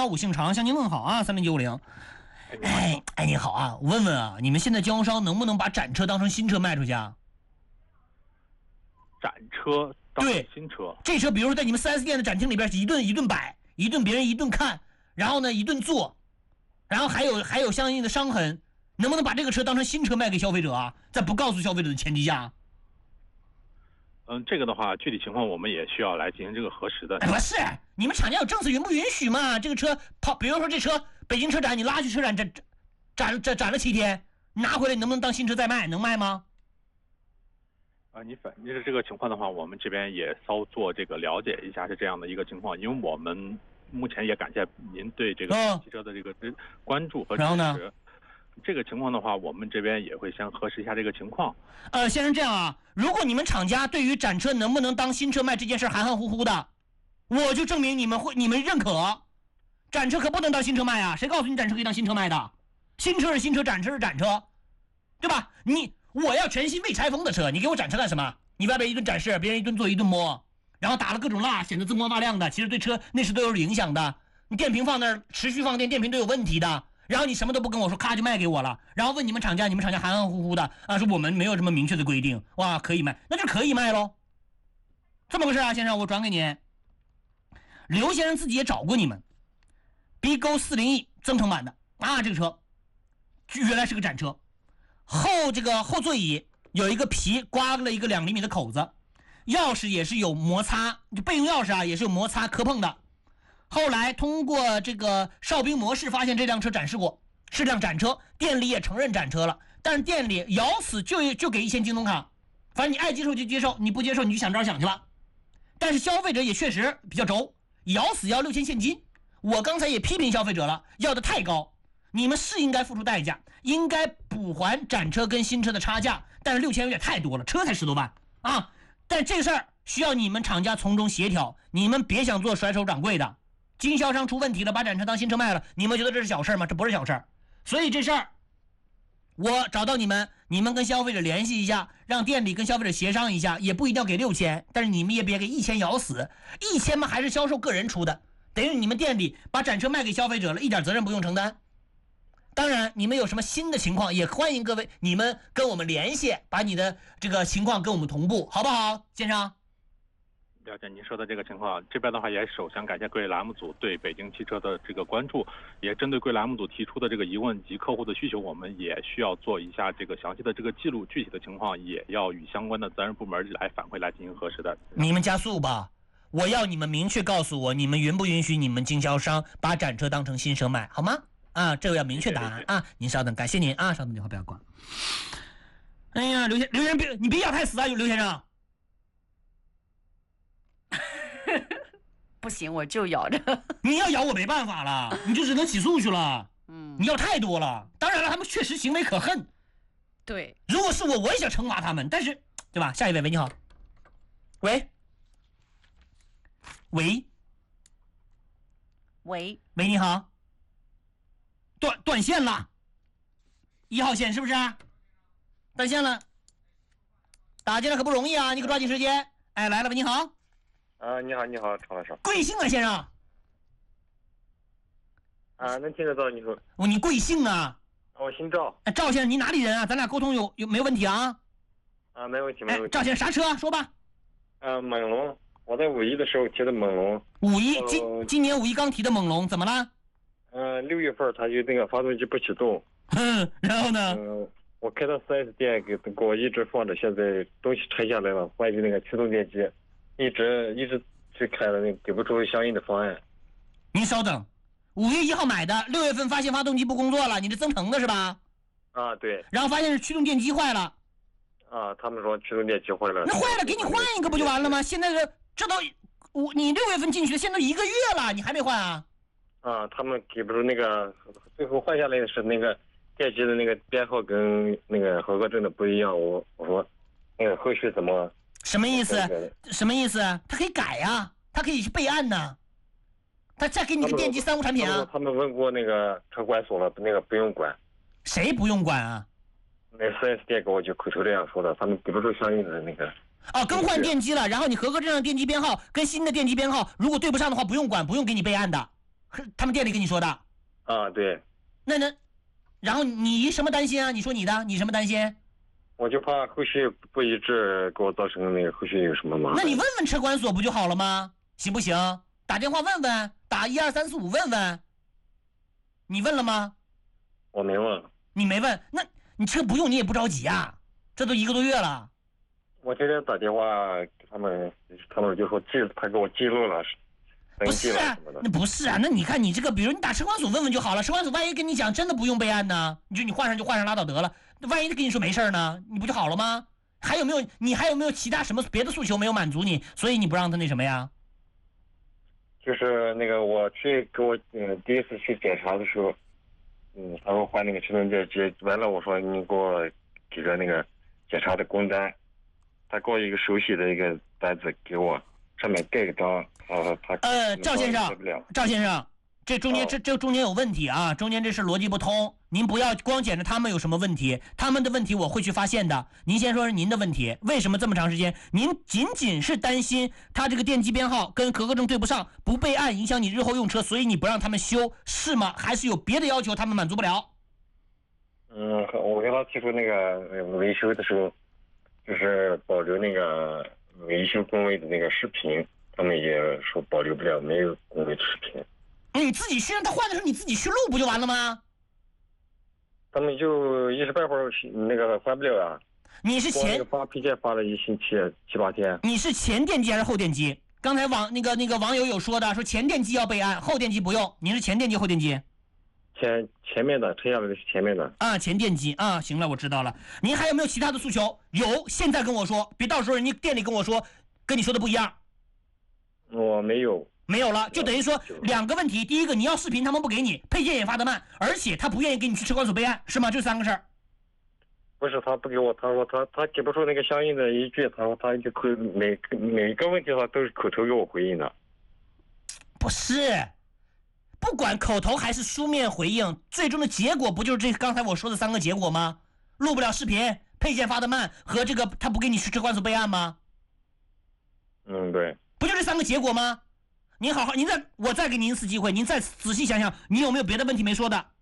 315姓常向您问好啊，3090。哎，你好啊，我问问啊，你们现在经销商能不能把展车当成新车卖出去啊？ 展车当成新车， 这车比如说在你们 4S 店的展厅里边一顿摆，一顿别人一顿看，然后呢一顿做，然后还有相应的伤痕，能不能把这个车当成新车卖给消费者啊？在不告诉消费者的前提下。 这个的话，具体情况我们也需要来进行这个核实的。 不是，你们厂家有政策允不允许嘛？这个车比如说这车北京车展你拉去车展展了7天，拿回来你能不能当新车再卖？能卖吗？ 你是这个情况的话，我们这边也稍作这个了解一下是这样的一个情况，因为我们目前也感谢您对这个汽车的这个关注和支持。然后呢？这个情况的话，我们这边也会先核实一下这个情况。 先生这样啊，如果你们厂家对于展车能不能当新车卖这件事含含糊糊的，我就证明你们认可，展车可不能当新车卖啊！谁告诉你展车可以当新车卖的？新车是新车，展车是展车，对吧？我要全新未拆封的车，你给我展车干什么？你外边一顿展示，别人一顿做一顿摸，然后打了各种蜡，显得锃光发亮的，其实对车内饰都有影响的。你电瓶放那儿持续放电，电瓶都有问题的。然后你什么都不跟我说，咔就卖给我了。然后问你们厂家含含糊糊的啊，说我们没有这么明确的规定，哇，可以卖，那就可以卖喽。这么个事啊，先生，我转给你。刘先生自己也找过你们 ，BGO 40E 增程版的啊，这个车原来是个展车，后座椅有一个皮刮了一个2厘米的口子，钥匙也是有摩擦，就备用钥匙啊也是有摩擦磕碰的。后来通过这个哨兵模式发现这辆车展示过，是辆展车，店里也承认展车了，但是店里咬死就给1000京东卡，反正你爱接受就接受，你不接受你就想招想去了。但是消费者也确实比较轴，咬死要6000现金。我刚才也批评消费者了，要的太高，你们是应该付出代价，应该补还展车跟新车的差价，但是6000有点太多了，车才10多万啊！但这事儿需要你们厂家从中协调，你们别想做甩手掌柜的。经销商出问题了，把展车当新车卖了，你们觉得这是小事吗？这不是小事。所以这事儿我找到你们跟消费者联系一下，让店里跟消费者协商一下，也不一定要给6000，但是你们也别给1000咬死，1000嘛还是销售个人出的，等于你们店里把展车卖给消费者了，一点责任不用承担。当然你们有什么新的情况也欢迎各位你们跟我们联系，把你的这个情况跟我们同步，好不好，先生？ 了解您说的这个情况，这边的话也首先感谢贵栏目组对北京汽车的这个关注，也针对贵栏目组提出的这个疑问及客户的需求，我们也需要做一下这个详细的这个记录，具体的情况也要与相关的责任部门来反馈来进行核实的。 你们加速吧，我要你们明确告诉我，你们允不允许你们经销商把展车当成新车卖，好吗？啊，这个要明确答案啊！您稍等，感谢您啊，稍等，电话不要挂。哎呀，刘先生，你别咬太死啊，刘先生。 不行，我就咬着。 你要咬我没办法了，你就只能起诉去了。你要太多了。当然了，他们确实行为可恨。 对， 如果是我也想惩罚他们，但是，对吧？下一位，喂，你好。喂，你好。断线了。1号线是不是？断线了。打进来可不容易啊，你可抓紧时间。哎，来了吧，你好。 你好，常老师。 贵姓啊，先生？ 能听得到你说。 你贵姓啊？ 我姓赵。 赵先生，你哪里人啊？咱俩沟通有没有问题啊？ 没问题。 赵先生，啥车？说吧。 猛龙，我在5·1的时候提的猛龙。 今年5·1刚提的猛龙，怎么了 ？6月份它就那个发动机不启动。 然后呢？ 我开到 4S 店给我一直放着，现在东西拆下来了，关于那个驱动电机。一直去开了，给不出相应的方案。 您稍等，5月1号买的，6月份发现发动机不工作了，你这增程的是吧？ 对。 然后发现是驱动电机坏了。 他们说驱动电机坏了。 那坏了给你换一个不就完了吗？现在这都你6月份进去的，现在都1个月了，你还没换啊？ 他们给不出那个，最后换下来的是那个电机的那个编号跟那个合格证的不一样。我说那个后续怎么？ 什么意思？他可以改啊，他可以去备案呢。他再给你个电机3无产品啊。 他们问过那个车管所了，那个不用管。 谁不用管啊？ 那 4S 店给我就口头这样说的，他们给不出相应的那个。 更换电机了，然后你合格证上电机编号跟新的电机编号如果对不上的话，不用管，不用给你备案的。 他们店里跟你说的。 啊，对。 那，然后你什么担心啊？你说你的，你什么担心？ 我就怕后续不一致给我造成那个后续有什么麻烦。 那你问问车管所不就好了吗？行不行？打电话问问，打12345问问。你问了吗？ 我没问。 你没问，那你车不用你也不着急啊，这都1个多月了。 我今天打电话给他们就说他给我记录了。 不是啊，那不是啊，那你看你这个，比如你打车管所问问就好了，车管所万一跟你讲真的不用备案呢，你换上就换上拉倒得了，万一跟你说没事呢，你不就好了吗？你还有没有其他什么别的诉求没有满足你，所以你不让他那什么呀？ 就是那个我去给我第一次去检查的时候，他说换那个智能电机，完了我说你给我给个那个检查的工单，他给我一个手写的一个单子给我，上面盖个章。 赵先生，这中间这中间有问题啊，中间这是逻辑不通。您不要光捡着他们有什么问题，他们的问题我会去发现的。您先说是您的问题，为什么这么长时间？您仅仅是担心他这个电机编号跟合格证对不上，不备案影响你日后用车，所以你不让他们修，是吗？还是有别的要求他们满足不了？ 我跟他提出那个维修的时候，就是保留那个维修工位的那个视频。他们也说保留不了，没有工位视频。 你自己去让他换的时候，你自己去录不就完了吗？ 他们就一时半会儿那个换不了啊。 你是发批件发了1星期7、8天。 你是前电机还是后电机？刚才那个网友有说的，说前电机要备案，后电机不用。你是前电机后电机？ 前面的，车下来的是前面的。 啊，前电机啊，行了，我知道了。您还有没有其他的诉求？有，现在跟我说，别到时候人家店里跟我说，跟你说的不一样。 我没有了，就等于说2个问题。第一个，你要视频他们不给你，配件也发得慢，而且他不愿意给你去车管所备案，是吗？就3个事儿。 不是他不给我，他说他给不出那个相应的依据，他说他就每个问题他都是口头给我回应的。 不是，不管口头还是书面回应，最终的结果不就是刚才我说的3个结果吗？录不了视频，配件发得慢，和这个他不给你去车管所备案吗？ 对。 不就这3个结果吗？我再给您1次机会，您再仔细想想，你有没有别的问题没说的？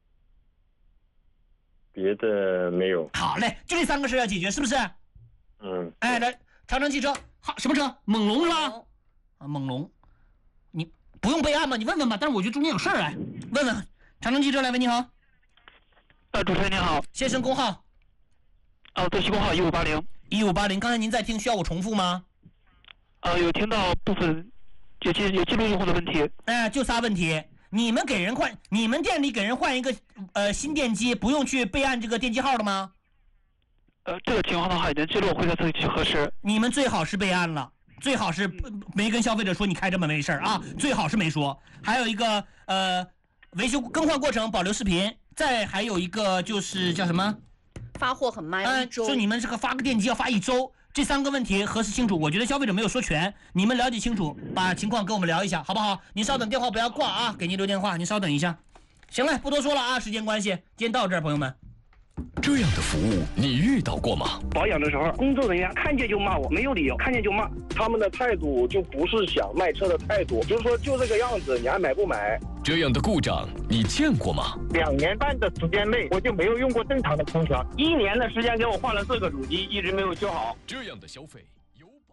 别的没有。 好嘞，就这3个事要解决，是不是？哎，来，长城汽车，什么车？猛龙是吧？啊，猛龙，你不用备案吗？你问问吧。但是我觉得中间有事儿，哎，问问长城汽车，来，喂，你好。 主持人您好。 先生工号。 对，工号1580。 1580，刚才您在听，需要我重复吗？ 有听到部分有记录用户的问题。 就仨问题。你们店里给人换一个新电机，不用去备案这个电机号的吗？ 这个情况的话，已经记录，会再自己去核实。 你们最好是备案了，最好是没跟消费者说你开这么没事啊，最好是没说。还有一个维修更换过程保留视频，再还有一个就是叫什么？ 发货很慢， 说你们这个发个电机要发1周。这3个问题核实清楚，我觉得消费者没有说全，你们了解清楚，把情况跟我们聊一下，好不好？您稍等，电话不要挂啊，给您留电话，您稍等一下。行了，不多说了啊，时间关系，今天到这儿，朋友们。 这样的服务你遇到过吗？ 保养的时候，工作人员看见就骂我，没有理由，看见就骂。 他们的态度就不是想卖车的态度，就是说就这个样子，你还买不买？ 这样的故障你见过吗 ？2年半的时间内，我就没有用过正常的空调。1年的时间给我换了4个主机，一直没有修好。 这样的消费有保。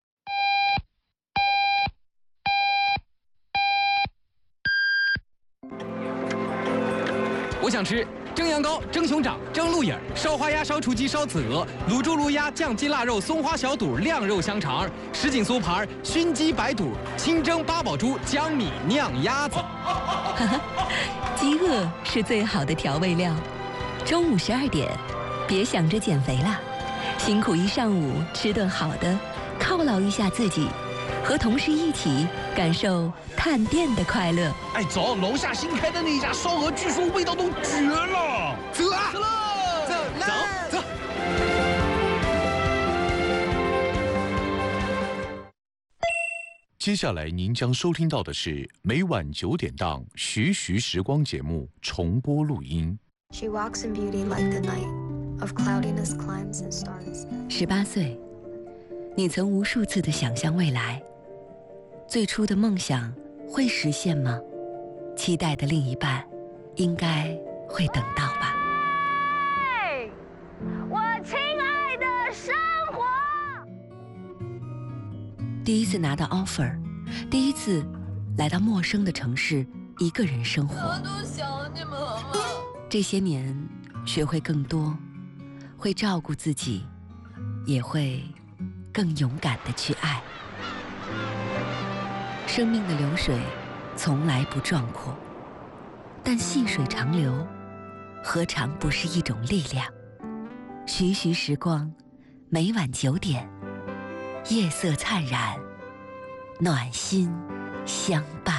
我想吃蒸羊羔、蒸熊掌、蒸鹿眼、烧花鸭、烧雏鸡、烧子鹅、卤猪、卤鸭、酱鸡、腊肉、松花小肚、晾肉香肠、什锦酥盘、熏鸡白肚、清蒸八宝猪、江米酿鸭子。 饥饿是最好的调味料。中午12点，别想着减肥了，辛苦一上午，吃顿好的，犒劳一下自己，和同事一起感受探店的快乐。 哎，走，楼下新开的那家烧鹅，据说味道都绝了。 走啊！走了，走。 接下来您将收听到的是每晚9点档《徐徐时光》节目重播录音。 She walks in beauty like the night of cloudiness climbs and stars. 18岁，你曾无数次的想象未来，最初的梦想会实现吗？ 期待的另一半应该会等到吧。 我亲爱的生活。 第一次拿到 offer， 第一次来到陌生的城市，一个人生活。 我都想你们了。 这些年，学会更多，会照顾自己，也会更勇敢地去爱。生命的流水从来不壮阔，但细水长流，何尝不是一种力量？徐徐时光，每晚9点，夜色灿然，暖心相伴。